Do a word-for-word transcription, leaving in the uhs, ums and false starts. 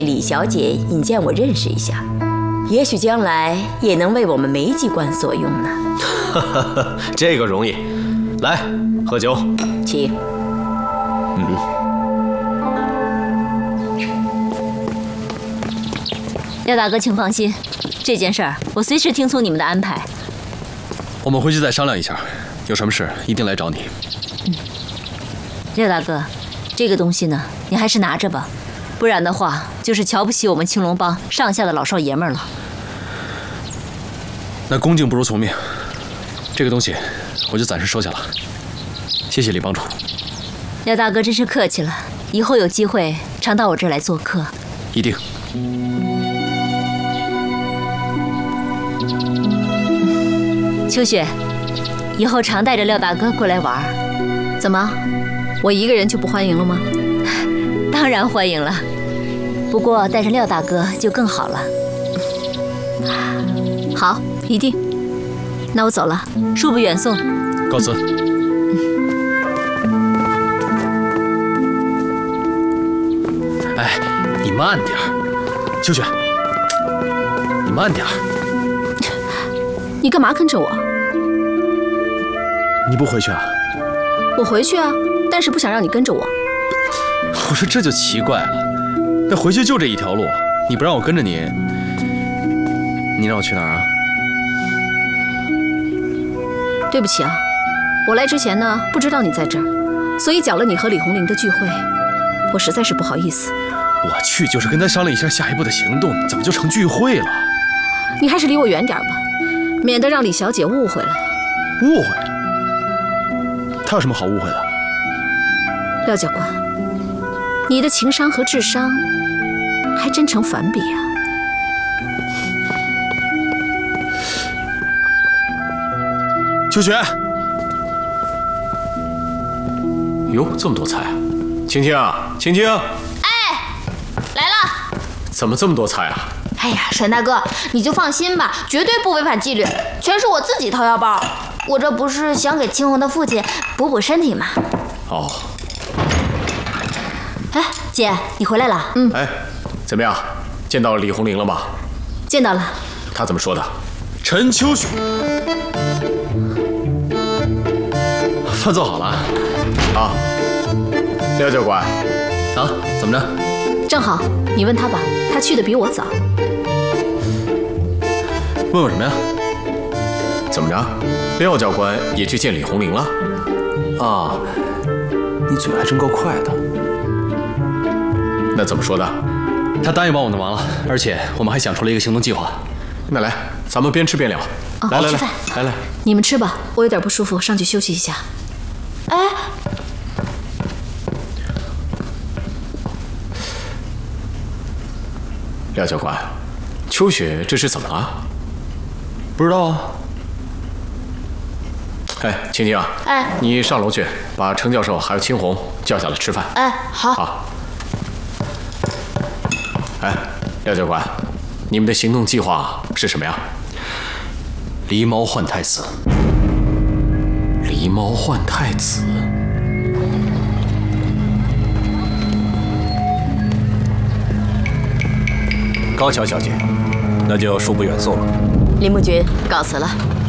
李小姐引荐我认识一下，也许将来也能为我们梅机关所用呢。 这个容易，来喝酒， 请。 嗯。 廖大哥，请放心，这件事儿我随时听从你们的安排。 我们回去再商量一下，有什么事一定来找你。 嗯，廖大哥，这个东西呢，你还是拿着吧，不然的话，就是瞧不起我们青龙帮上下的老少爷们了。 那恭敬不如从命，这个东西我就暂时收下了。谢谢李帮主。 廖大哥真是客气了，以后有机会常到我这儿来做客。 一定。 秋雪，以后常带着廖大哥过来玩。 怎么，我一个人就不欢迎了吗？ 当然欢迎了，不过带上廖大哥就更好了。 好，一定。那我走了， 恕不远送。 告辞。哎，你慢点儿，秋雪，你慢点儿。 你干嘛跟着我？ 你不回去啊？ 我回去啊，但是不想让你跟着我。 我说这就奇怪了，那回去就这一条路，你不让我跟着你，你让我去哪儿啊？ 对不起啊，我来之前呢不知道你在这儿，所以讲了你和李红玲的聚会，我实在是不好意思。 我去就是跟他商量一下下一步的行动，怎么就成聚会了？ 你还是离我远点吧，免得让李小姐误会了。 误会？她有什么好误会的？ 廖教官，你的情商和智商还真成反比啊！ 秋雪， 哟，这么多菜啊！青青啊，青青， 哎，来了！ 怎么这么多菜啊？ 哎呀，沈大哥，你就放心吧，绝对不违反纪律，全是我自己掏腰包。我这不是想给青红的父亲补补身体吗？ 哦。 哎，姐，你回来了。 嗯。 哎，怎么样？见到李红玲了吗？ 见到了。 她怎么说的？ 陈秋雪，饭做好了。 啊，廖教官。 啊，怎么着？ 正好，你问他吧，他去的比我早。 问我什么呀？ 怎么着？廖教官也去见李红玲了？ 啊，你嘴还真够快的。 那怎么说的？ 他答应帮我的忙了，而且我们还想出了一个行动计划。 那来，咱们边吃边聊。 哦、 来来来，来来， 你们吃吧，我有点不舒服，上去休息一下。 哎， 廖教官，秋雪这是怎么了？ 不知道啊。 哎，青青啊， 哎， 你上楼去，把程教授还有青红叫下来吃饭。 哎，好。 好。哎，廖教官，你们的行动计划是什么呀？ 狸猫换太子。 狸猫换太子。 高桥小姐，那就恕不远送了。 林木君，告辞了。